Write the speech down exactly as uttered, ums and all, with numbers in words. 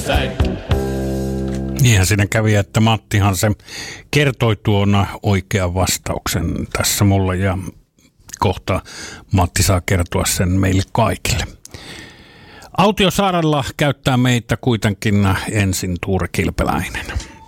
ylöspäin. Niinhän siinä kävi, että Mattihan se kertoi tuon oikean vastauksen tässä mulle ja kohta Matti saa kertoa sen meille kaikille. Autiosaarella käyttää meitä kuitenkin ensin Tuure Kilpeläinen.